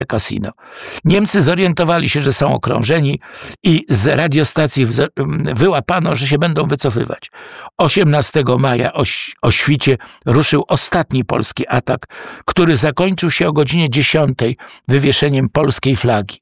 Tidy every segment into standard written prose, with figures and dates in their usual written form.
Cassino. Niemcy zorientowali się, że są okrążeni i z radiostacji wyłapano, że się będą wycofywać. 18 maja o świcie ruszył ostatni polski atak, który zakończył się o godzinie 10 wywieszeniem polskiej flagi.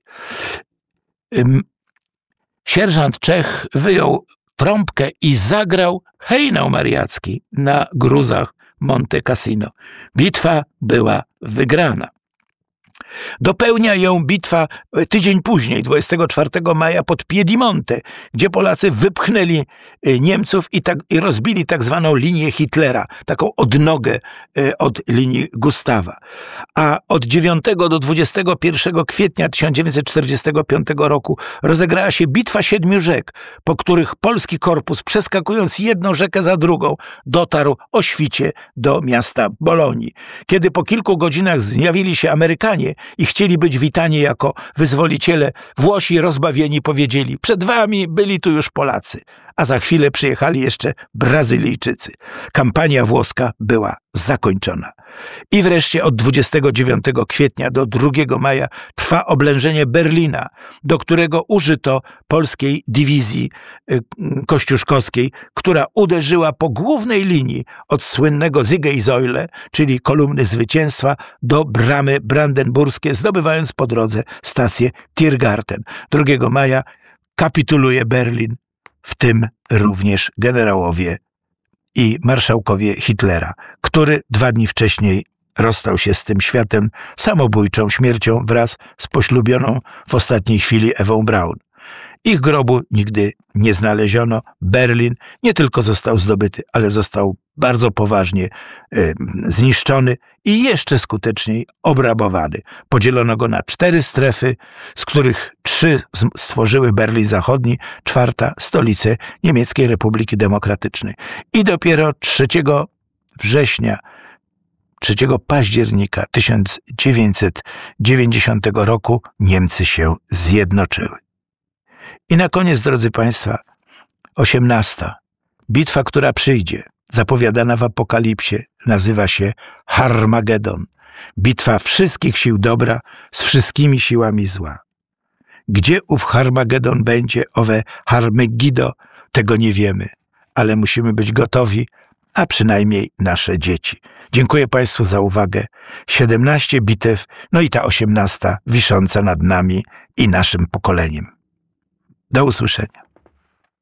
Sierżant Czech wyjął trąbkę i zagrał hejnał mariacki na gruzach Monte Cassino. Bitwa była wygrana. Dopełnia ją bitwa tydzień później, 24 maja pod Piedimonte, gdzie Polacy wypchnęli Niemców i rozbili tak zwaną linię Hitlera, taką odnogę od linii Gustawa. A od 9 do 21 kwietnia 1945 roku rozegrała się Bitwa Siedmiu Rzek, po których polski korpus, przeskakując jedną rzekę za drugą, dotarł o świcie do miasta Bolonii. Kiedy po kilku godzinach zjawili się Amerykanie i chcieli być witani jako wyzwoliciele, Włosi rozbawieni powiedzieli: przed wami byli tu już Polacy, a za chwilę przyjechali jeszcze Brazylijczycy. Kampania włoska była zakończona. I wreszcie od 29 kwietnia do 2 maja trwa oblężenie Berlina, do którego użyto polskiej dywizji kościuszkowskiej, która uderzyła po głównej linii od słynnego Siegessäule, czyli kolumny zwycięstwa, do bramy brandenburskie, zdobywając po drodze stację Tiergarten. 2 maja kapituluje Berlin, w tym również generałowie i marszałkowie Hitlera, który 2 dni wcześniej rozstał się z tym światem samobójczą śmiercią wraz z poślubioną w ostatniej chwili Ewą Braun. Ich grobu nigdy nie znaleziono. Berlin nie tylko został zdobyty, ale został bardzo poważnie zniszczony i jeszcze skuteczniej obrabowany. Podzielono go na 4 strefy, z których 3 stworzyły Berlin Zachodni, 4. stolicę Niemieckiej Republiki Demokratycznej. I dopiero 3 października 1990 roku Niemcy się zjednoczyły. I na koniec, drodzy Państwa, 18. Bitwa, która przyjdzie, zapowiadana w Apokalipsie, nazywa się Harmagedon. Bitwa wszystkich sił dobra z wszystkimi siłami zła. Gdzie ów Harmagedon będzie, owe Harmegido, tego nie wiemy, ale musimy być gotowi, a przynajmniej nasze dzieci. Dziękuję Państwu za uwagę. 17 bitew, no i ta 18 wisząca nad nami i naszym pokoleniem. Do usłyszenia.